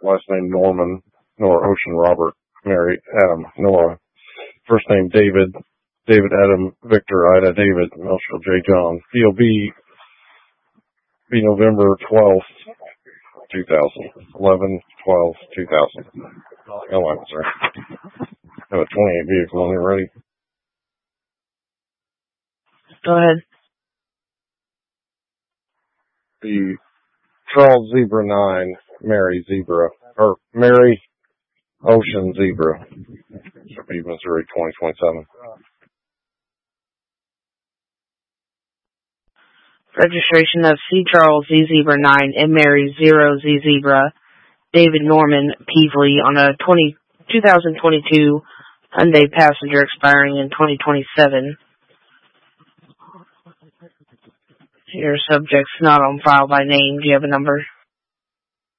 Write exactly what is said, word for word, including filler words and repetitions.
last name Norman, Nora Ocean Robert, Mary Adam Nora. First name David, David Adam Victor Ida David, Melchel J. John. P O B be November twelfth, two thousand. eleven twelve two thousand. Oh, I'm sorry. I have a twenty-eight vehicle on here ready. Go ahead. The Charles Zebra nine, Mary Zebra, or Mary Ocean Zebra. Should be Missouri twenty twenty-seven. Registration of C. Charles Z. Zebra nine and Mary Zero Z. Zebra, David Norman Peasley on a twenty, twenty twenty-two Hyundai Passenger expiring in twenty twenty-seven. Your subject's not on file by name. Do you have a number?